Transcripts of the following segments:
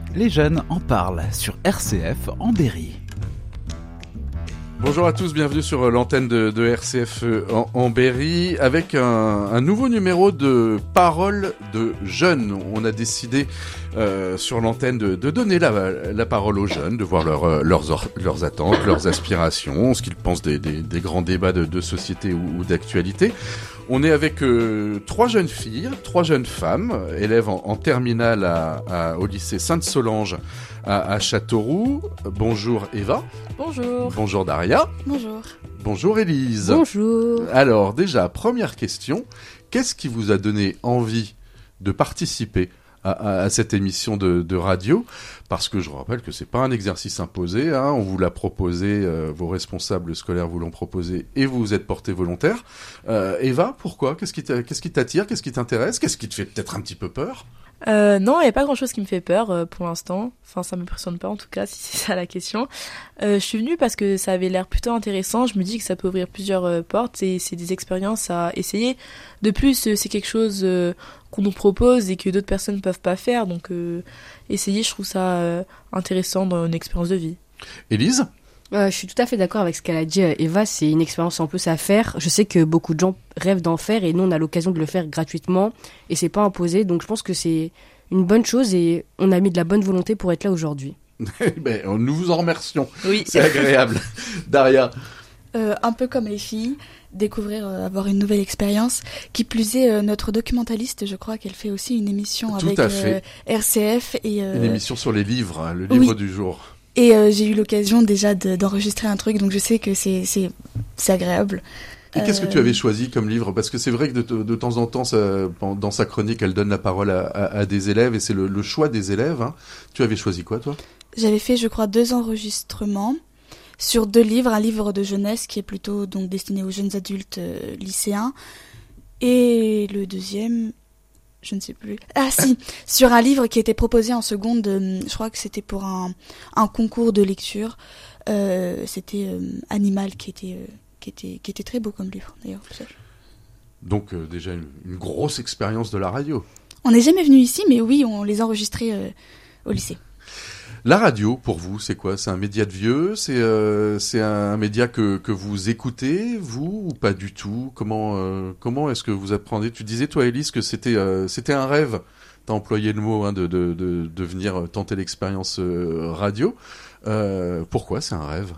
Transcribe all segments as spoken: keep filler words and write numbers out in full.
Les jeunes en parlent sur R C F en Berry. Bonjour à tous, bienvenue sur l'antenne de, de R C F en, en Berry avec un, un nouveau numéro de Paroles de jeunes. On a décidé euh, sur l'antenne de, de donner la, la parole aux jeunes, de voir leur, leurs, leurs attentes, leurs aspirations, ce qu'ils pensent des, des, des grands débats de, de société ou, ou d'actualité. On est avec euh, trois jeunes filles, trois jeunes femmes, élèves en, en terminale à, à, au lycée Sainte-Solange à, à Châteauroux. Bonjour Eva. Bonjour. Bonjour Daria. Bonjour. Bonjour Élise. Bonjour. Alors déjà, première question, qu'est-ce qui vous a donné envie de participer à, à, à cette émission de, de radio? Parce que je rappelle que c'est pas un exercice imposé, hein, on vous l'a proposé, euh, vos responsables scolaires vous l'ont proposé et vous vous êtes porté volontaire. Euh, Eva, pourquoi? Qu'est-ce qui t'a, qu'est-ce qui t'attire? Qu'est-ce qui t'intéresse? Qu'est-ce qui te fait peut-être un petit peu peur? Euh, non, il n'y a pas grand-chose qui me fait peur euh, pour l'instant. Enfin, ça m'impressionne pas en tout cas, si c'est ça la question. Euh, je suis venue parce que ça avait l'air plutôt intéressant. Je me dis que ça peut ouvrir plusieurs euh, portes et c'est des expériences à essayer. De plus, euh, c'est quelque chose euh, qu'on nous propose et que d'autres personnes ne peuvent pas faire. Donc, euh, essayer, je trouve ça euh, intéressant dans une expérience de vie. Élise? Euh, je suis tout à fait d'accord avec ce qu'elle a dit, Eva. C'est une expérience en plus à faire. Je sais que beaucoup de gens rêvent d'en faire et nous, on a l'occasion de le faire gratuitement et c'est pas imposé. Donc, je pense que c'est une bonne chose et on a mis de la bonne volonté pour être là aujourd'hui. ben, nous vous en remercions. Oui. C'est agréable. Daria? Euh, un peu comme les filles, découvrir, euh, avoir une nouvelle expérience. Qui plus est, euh, notre documentaliste, je crois qu'elle fait aussi une émission Tout avec à fait. Euh, R C F. Et, euh, Une émission sur les livres, hein, le livre oui. du jour. Et euh, j'ai eu l'occasion déjà de, d'enregistrer un truc, donc je sais que c'est, c'est, c'est agréable. Et qu'est-ce que Euh, tu avais choisi comme livre? Parce que c'est vrai que de, de temps en temps, ça, dans sa chronique, elle donne la parole à, à, à des élèves et c'est le, le choix des élèves. Hein. Tu avais choisi quoi, toi? J'avais fait, je crois, deux enregistrements sur deux livres. Un livre de jeunesse qui est plutôt donc destiné aux jeunes adultes euh, lycéens. Et le deuxième, je ne sais plus. Ah si, sur un livre qui était proposé en seconde, euh, je crois que c'était pour un, un concours de lecture. Euh, c'était euh, Animal qui était, euh, qui, était, qui était très beau comme livre, d'ailleurs. Donc euh, déjà une, une grosse expérience de la radio. On n'est jamais venu ici, mais oui, on les enregistrait euh, au lycée. La radio, pour vous, c'est quoi? C'est un média de vieux? C'est euh, c'est un média que, que vous écoutez, vous, ou pas du tout? Comment euh, comment est-ce que vous apprenez? Tu disais, toi, Élise, que c'était euh, c'était un rêve. T'as employé le mot hein, de, de, de, de venir tenter l'expérience euh, radio. Euh, pourquoi c'est un rêve?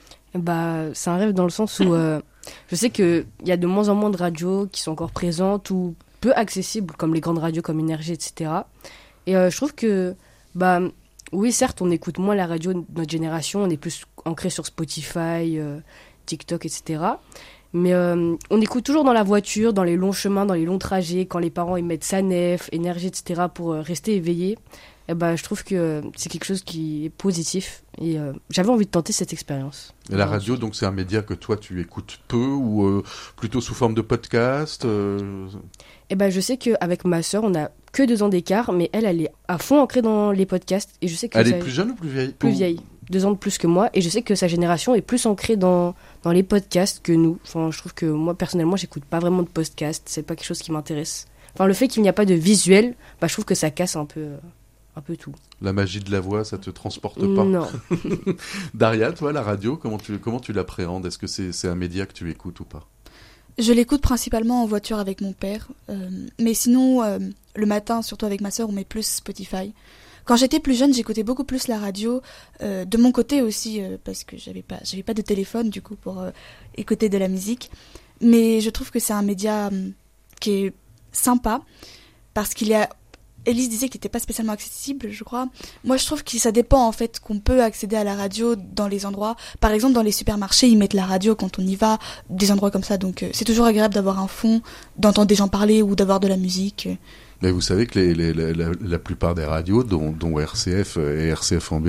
Bah, c'est un rêve dans le sens où euh, je sais qu'il y a de moins en moins de radios qui sont encore présentes ou peu accessibles, comme les grandes radios comme Énergie, et cetera. Et euh, je trouve que... bah oui, certes, on écoute moins la radio de notre génération, on est plus ancré sur Spotify, euh, TikTok, et cetera. Mais euh, on écoute toujours dans la voiture, dans les longs chemins, dans les longs trajets, quand les parents ils mettent Sanef, Énergie, et cetera pour euh, rester éveillés. Et bah, je trouve que c'est quelque chose qui est positif et euh, j'avais envie de tenter cette expérience. Et la radio, donc, c'est un média que toi, tu écoutes peu ou euh, plutôt sous forme de podcast euh... Et ben, je sais qu'avec ma sœur, on a que deux ans d'écart, mais elle, elle est à fond ancrée dans les podcasts. Et je sais que Elle ça... est plus jeune ou plus vieille? Plus vieille, deux ans de plus que moi. Et je sais que sa génération est plus ancrée dans, dans les podcasts que nous. Enfin, je trouve que moi, personnellement, j'écoute pas vraiment de podcasts. C'est pas quelque chose qui m'intéresse. Enfin, le fait qu'il n'y a pas de visuel, bah, je trouve que ça casse un peu, un peu tout. La magie de la voix, ça te transporte pas? Non. Daria, toi, la radio, comment tu, comment tu l'appréhendes? Est-ce que c'est, c'est un média que tu écoutes ou pas? Je l'écoute principalement en voiture avec mon père. Euh, mais sinon, euh, le matin, surtout avec ma sœur, on met plus Spotify. Quand j'étais plus jeune, j'écoutais beaucoup plus la radio. Euh, de mon côté aussi, euh, parce que j'avais pas, j'avais pas de téléphone, du coup, pour euh, écouter de la musique. Mais je trouve que c'est un média euh, qui est sympa, parce qu'il y a... Élise disait qu'il n'était pas spécialement accessible, je crois. Moi, je trouve que ça dépend, en fait, qu'on peut accéder à la radio dans les endroits. Par exemple, dans les supermarchés, ils mettent la radio quand on y va, des endroits comme ça. Donc, euh, c'est toujours agréable d'avoir un fond, d'entendre des gens parler ou d'avoir de la musique. Mais vous savez que les, les, la, la, la plupart des radios, dont, dont R C F et R C F en